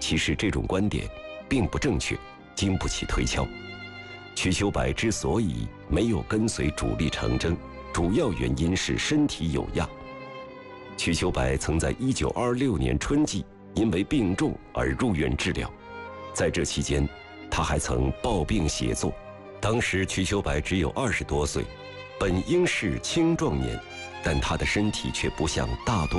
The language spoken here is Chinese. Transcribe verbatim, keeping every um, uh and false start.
其实这种观点并不正确，经不起推敲。瞿秋白之所以没有跟随主力成征，主要原因是身体有恙。瞿秋白曾在一九二六年春季因为病重而入院治疗，在这期间，他还曾抱病写作。当时瞿秋白只有二十多岁，本应是青壮年，但他的身体却不像大多